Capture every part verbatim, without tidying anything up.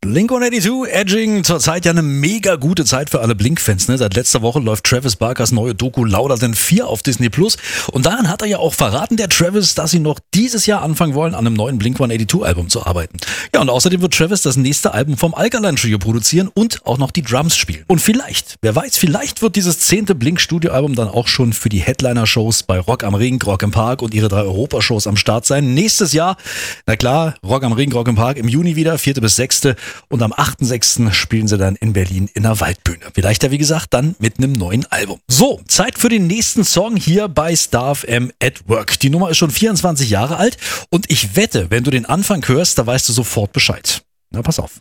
Blink hundertzweiundachtzig, Edging, zurzeit ja eine mega gute Zeit für alle Blink-Fans. Ne? Seit letzter Woche läuft Travis Barkers neue Doku Louder Than Fear auf Disney Plus. Und daran hat er ja auch verraten, der Travis, dass sie noch dieses Jahr anfangen wollen, an einem neuen Blink hundertzweiundachtzig-Album zu arbeiten. Ja, und außerdem wird Travis das nächste Album vom Alkaline Trio produzieren und auch noch die Drums spielen. Und vielleicht, wer weiß, vielleicht wird dieses zehnte Blink-Studio-Album dann auch schon für die Headliner-Shows bei Rock am Ring, Rock im Park und ihre drei Europashows am Start sein. Nächstes Jahr, na klar, Rock am Ring, Rock im Park im Juni wieder, vierte bis sechste Und am achten sechsten spielen sie dann in Berlin in der Waldbühne. Vielleicht ja, wie gesagt, dann mit einem neuen Album. So, Zeit für den nächsten Song hier bei Star F M at Work. Die Nummer ist schon vierundzwanzig Jahre alt und ich wette, wenn du den Anfang hörst, da weißt du sofort Bescheid. Na, pass auf.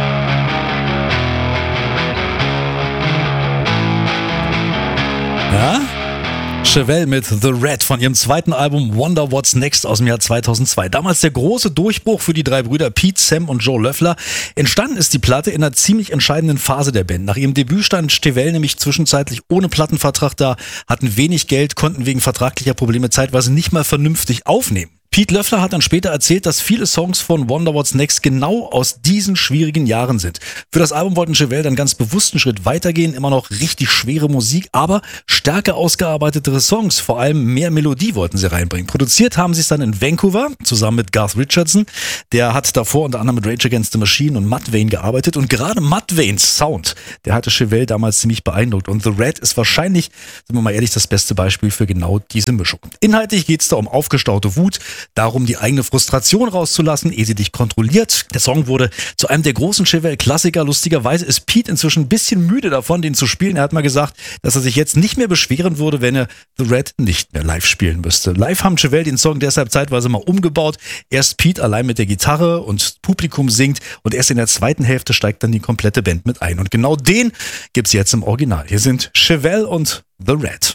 Ja? Chevelle mit The Red von ihrem zweiten Album Wonder What's Next aus dem Jahr zweitausendzwei. Damals der große Durchbruch für die drei Brüder Pete, Sam und Joe Löffler. Entstanden ist die Platte in einer ziemlich entscheidenden Phase der Band. Nach ihrem Debüt stand Chevelle nämlich zwischenzeitlich ohne Plattenvertrag da, hatten wenig Geld, konnten wegen vertraglicher Probleme zeitweise nicht mal vernünftig aufnehmen. Pete Löffler hat dann später erzählt, dass viele Songs von Wonder What's Next genau aus diesen schwierigen Jahren sind. Für das Album wollten Chevelle dann ganz bewusst einen Schritt weitergehen, immer noch richtig schwere Musik, aber stärker ausgearbeitetere Songs, vor allem mehr Melodie wollten sie reinbringen. Produziert haben sie es dann in Vancouver, zusammen mit Garth Richardson. Der hat davor unter anderem mit Rage Against the Machine und Mudvayne gearbeitet und gerade Mudvaynes Sound, der hatte Chevelle damals ziemlich beeindruckt und The Red ist wahrscheinlich, sind wir mal ehrlich, das beste Beispiel für genau diese Mischung. Inhaltlich geht es da um aufgestaute Wut, darum, die eigene Frustration rauszulassen, ehe sie dich kontrolliert. Der Song wurde zu einem der großen Chevelle-Klassiker. Lustigerweise ist Pete inzwischen ein bisschen müde davon, den zu spielen. Er hat mal gesagt, dass er sich jetzt nicht mehr beschweren würde, wenn er The Red nicht mehr live spielen müsste. Live haben Chevelle den Song deshalb zeitweise mal umgebaut. Erst Pete allein mit der Gitarre und Publikum singt und erst in der zweiten Hälfte steigt dann die komplette Band mit ein. Und genau den gibt's jetzt im Original. Hier sind Chevelle und The Red.